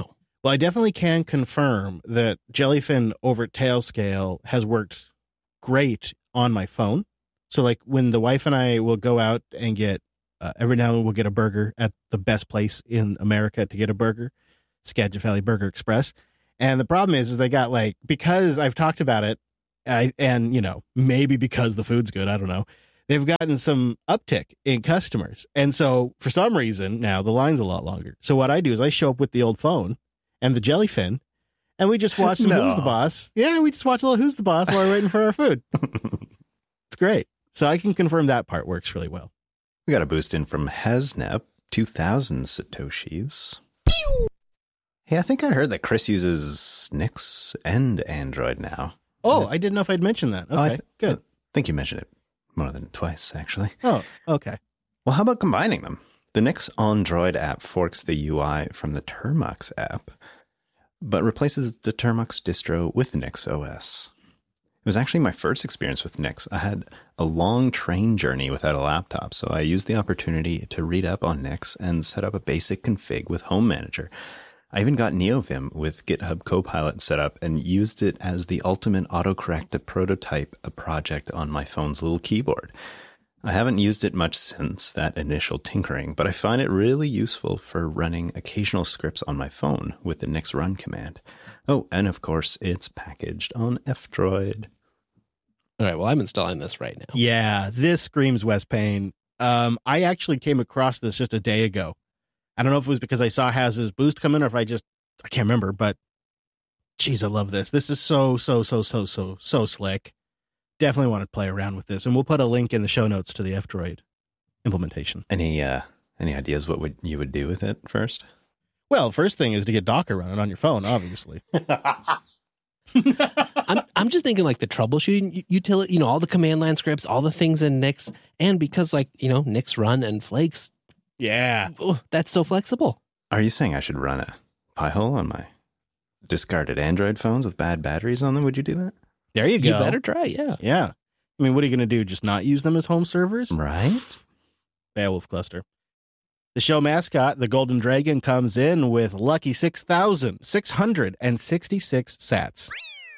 Well, I definitely can confirm that Jellyfin over at Tailscale has worked great on my phone. So like when the wife and I will go out and get, every now and then we'll get a burger at the best place in America to get a burger, Skagit Valley Burger Express. And the problem is they got like, because I've talked about it, and, you know, maybe because the food's good, I don't know, they've gotten some uptick in customers. And so for some reason now the line's a lot longer. So what I do is I show up with the old phone and the Jellyfin, and we just watch some Who's the Boss. Yeah, we just watch a little Who's the Boss while we're waiting for our food. It's great. So I can confirm that part works really well. We got a boost in from Hasnep, 2,000 Satoshis. Hey, I think I heard that Chris uses Nix and Android now. Oh, I didn't know if I'd mentioned that. Okay, good. I think you mentioned it more than twice, actually. Oh, okay. Well, how about combining them? The Nix Android app forks the UI from the Termux app, but replaces the Termux distro with Nix OS. It was actually my first experience with Nix. I had a long train journey without a laptop, so I used the opportunity to read up on Nix and set up a basic config with Home Manager. I even got NeoVim with GitHub Copilot set up and used it as the ultimate autocorrect to prototype a project on my phone's little keyboard. I haven't used it much since that initial tinkering, but I find it really useful for running occasional scripts on my phone with the Nix run command. Oh, and of course, it's packaged on F-Droid. All right, well, I'm installing this right now. Yeah, this screams Wes Payne. I actually came across this just a day ago. I don't know if it was because I saw Haz's boost come in or if I can't remember, but geez, I love this. This is so slick. Definitely want to play around with this. And we'll put a link in the show notes to the F-Droid implementation. Any ideas what you would do with it first? Well, first thing is to get Docker running on your phone, obviously. I'm just thinking like the troubleshooting utility, you know, all the command line scripts, all the things in Nix, and because like, you know, Nix run and Flakes. Yeah. Oh, that's so flexible. Are you saying I should run a Pi-hole on my discarded Android phones with bad batteries on them? Would you do that? There you go. You better try, yeah. Yeah. I mean, what are you going to do? Just not use them as home servers? Right. Beowulf cluster. The show mascot, the Golden Dragon, comes in with lucky 6,666 sats.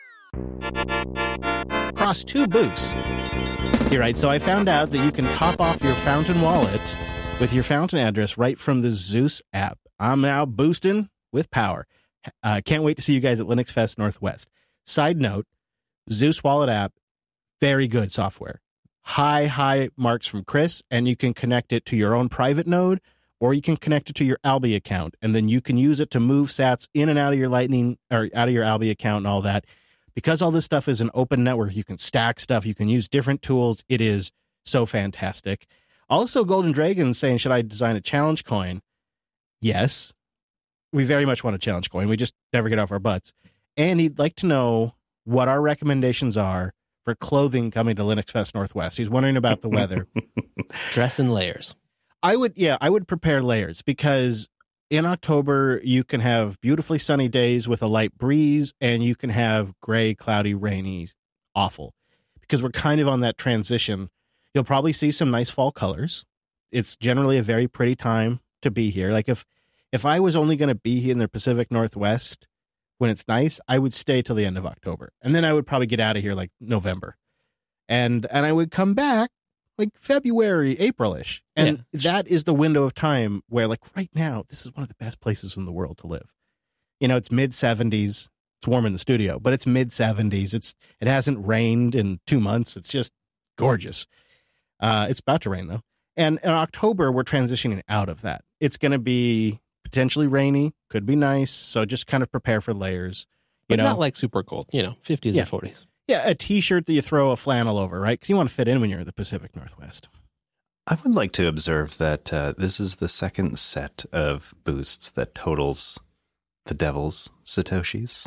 Across 2 boosts. You're right. So I found out that you can top off your Fountain wallet with your Fountain address right from the Zeus app. I'm now boosting with power. Can't wait to see you guys at Linux Fest Northwest. Side note, Zeus wallet app, very good software. High marks from Chris, and you can connect it to your own private node, or you can connect it to your Alby account, and then you can use it to move sats in and out of your Lightning or out of your Alby account and all that. Because all this stuff is an open network, you can stack stuff, you can use different tools. It is so fantastic. Also, Golden Dragon saying, should I design a challenge coin? Yes. We very much want a challenge coin. We just never get off our butts. And he'd like to know what our recommendations are for clothing coming to Linux Fest Northwest. He's wondering about the weather. Dress in layers. I would prepare layers because in October you can have beautifully sunny days with a light breeze, and you can have gray, cloudy, rainy, awful. Because we're kind of on that transition. You'll probably see some nice fall colors. It's generally a very pretty time to be here. Like if I was only going to be here in the Pacific Northwest when it's nice, I would stay till the end of October. And then I would probably get out of here like November. And I would come back like February, April-ish. And that is the window of time where, like, right now, this is one of the best places in the world to live. You know, it's mid-70s. It's warm in the studio, but it's mid-70s. It hasn't rained in 2 months. It's just gorgeous. It's about to rain, though. And in October, we're transitioning out of that. It's going to be potentially rainy, could be nice. So just kind of prepare for layers. But not like super cold, 50s and 40s. Yeah, a T-shirt that you throw a flannel over, right? Because you want to fit in when you're in the Pacific Northwest. I would like to observe that this is the second set of boosts that totals the devil's Satoshis,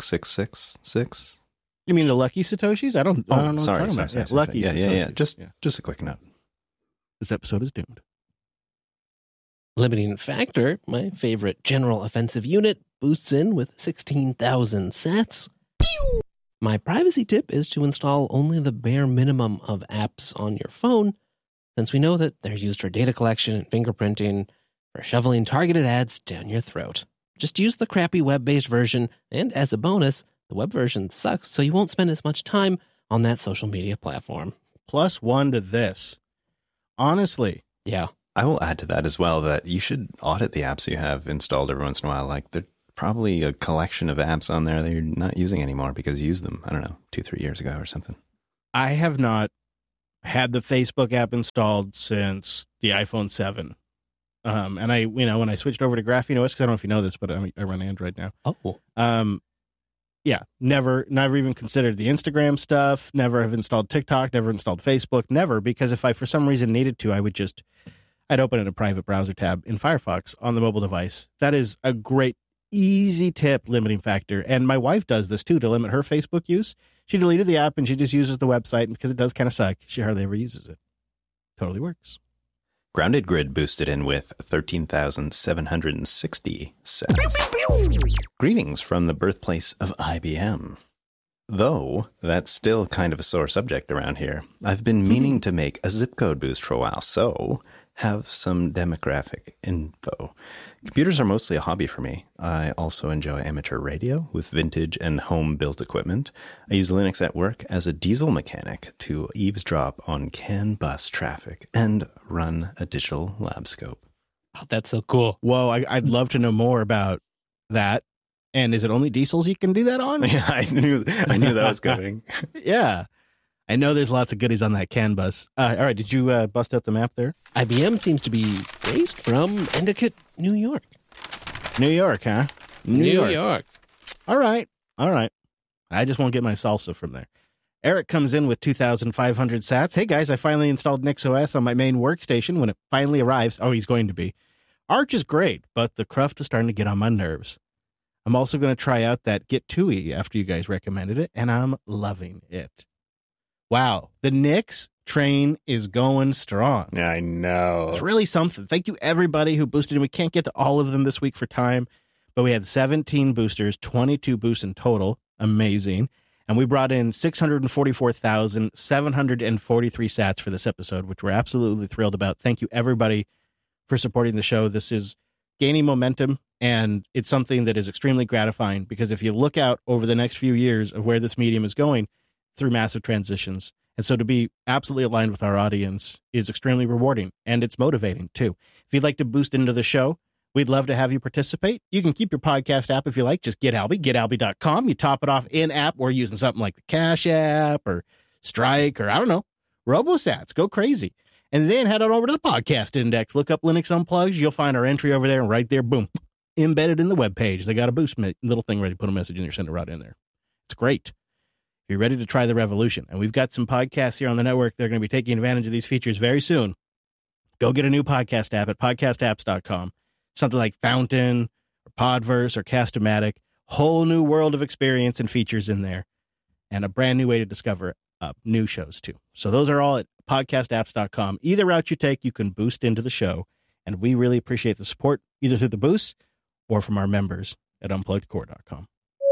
6666. You mean the lucky Satoshis? I don't know. Sorry. Lucky Satoshis. Yeah. Just a quick note. This episode is doomed. Limiting Factor, my favorite general offensive unit, boosts in with 16,000 sats. Pew! My privacy tip is to install only the bare minimum of apps on your phone, since we know that they're used for data collection and fingerprinting, for shoveling targeted ads down your throat. Just use the crappy web-based version, and as a bonus, the web version sucks, so you won't spend as much time on that social media platform. Plus one to this. Honestly. Yeah. I will add to that as well that you should audit the apps you have installed every once in a while. Like, there's probably a collection of apps on there that you're not using anymore because you used them, I don't know, 2-3 years ago or something. I have not had the Facebook app installed since the iPhone 7. And I, when I switched over to Graphene OS, because I don't know if you know this, but I run Android now. Oh. Yeah, never even considered the Instagram stuff, never have installed TikTok, never installed Facebook, never, because if I for some reason needed to, I'd open in a private browser tab in Firefox on the mobile device. That is a great, easy tip limiting factor. And my wife does this too to limit her Facebook use. She deleted the app and she just uses the website, and because it does kind of suck, she hardly ever uses it. Totally works. Grounded Grid boosted in with 13,760 sats. Greetings from the birthplace of IBM. Though that's still kind of a sore subject around here. I've been meaning to make a zip code boost for a while, so have some demographic info. Computers are mostly a hobby for me. I also enjoy amateur radio with vintage and home-built equipment. I use Linux at work as a diesel mechanic to eavesdrop on CAN bus traffic and run a digital lab scope. Oh, that's so cool. Whoa, I'd love to know more about that. And is it only diesels you can do that on? Yeah, I knew that was coming. Yeah. I know there's lots of goodies on that CAN bus. All right, did you bust out the map there? IBM seems to be based from Endicott, New York. New York, huh? New York. All right. I just won't get my salsa from there. Eric comes in with 2,500 sats. Hey, guys, I finally installed NixOS on my main workstation when it finally arrives. Oh, he's going to be. Arch is great, but the cruft is starting to get on my nerves. I'm also going to try out that Git 2e after you guys recommended it, and I'm loving it. Wow, the Nix train is going strong. Yeah, I know. It's really something. Thank you, everybody who boosted in. We can't get to all of them this week for time, but we had 17 boosters, 22 boosts in total. Amazing. And we brought in 644,743 sats for this episode, which we're absolutely thrilled about. Thank you, everybody, for supporting the show. This is gaining momentum, and it's something that is extremely gratifying because if you look out over the next few years of where this medium is going, through massive transitions. And so to be absolutely aligned with our audience is extremely rewarding, and it's motivating too. If you'd like to boost into the show, we'd love to have you participate. You can keep your podcast app if you like. Just getalby.com. You top it off in app. We're using something like the Cash App or Strike or I don't know, RoboSats. Go crazy. And then head on over to the podcast index. Look up Linux Unplugged. You'll find our entry over there, and right there, boom, embedded in the web page. They got a boost little thing ready to put a message in there, send it right in there. It's great. You're ready to try the revolution. And we've got some podcasts here on the network. They're going to be taking advantage of these features very soon. Go get a new podcast app at podcastapps.com. Something like Fountain or Podverse or Cast-O-Matic. Whole new world of experience and features in there. And a brand new way to discover new shows too. So those are all at podcastapps.com. Either route you take, you can boost into the show. And we really appreciate the support either through the boost or from our members at unpluggedcore.com.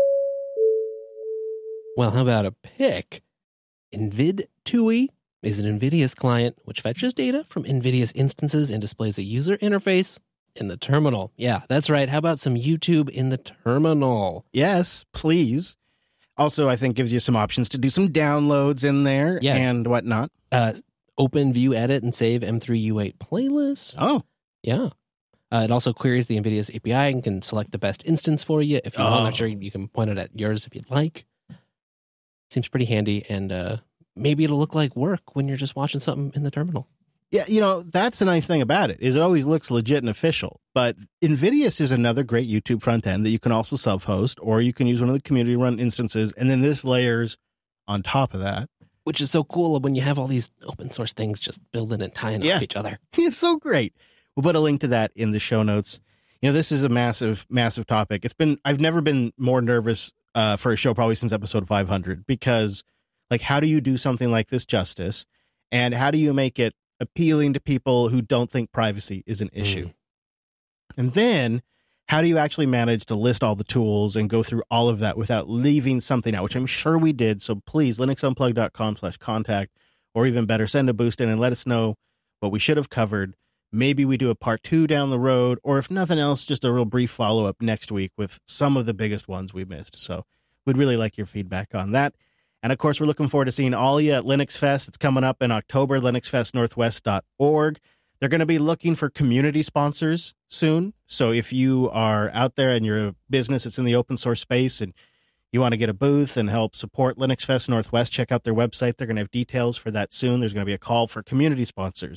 Well, how about a pick? NVID2E is an NVIDIA's client which fetches data from NVIDIA's instances and displays a user interface in the terminal. Yeah, that's right. How about some YouTube in the terminal? Yes, please. Also, I think gives you some options to do some downloads in there and whatnot. Open, view, edit, and save M3U8 playlists. Oh. Yeah. It also queries the NVIDIA's API and can select the best instance for you. If you want, I'm sure you can point it at yours if you'd like. Seems pretty handy, and maybe it'll look like work when you're just watching something in the terminal. Yeah, that's the nice thing about it, is it always looks legit and official. But NVIDIA's is another great YouTube front end that you can also self-host, or you can use one of the community-run instances, and then this layers on top of that. Which is so cool when you have all these open source things just building and tying off each other. It's so great. We'll put a link to that in the show notes. This is a massive, massive topic. I've never been more nervous for a show probably since episode 500, because how do you do something like this justice, and how do you make it appealing to people who don't think privacy is an issue? And then how do you actually manage to list all the tools and go through all of that without leaving something out, which I'm sure we did. So please, linuxunplugged.com/contact, or even better, send a boost in and let us know what we should have covered Maybe we do a part 2 down the road, or if nothing else, just a real brief follow-up next week with some of the biggest ones we missed. So we'd really like your feedback on that. And, of course, we're looking forward to seeing all you at Linux Fest. It's coming up in October, linuxfestnorthwest.org. They're going to be looking for community sponsors soon. So if you are out there and you're a business that's in the open source space and you want to get a booth and help support Linux Fest Northwest, check out their website. They're going to have details for that soon. There's going to be a call for community sponsors.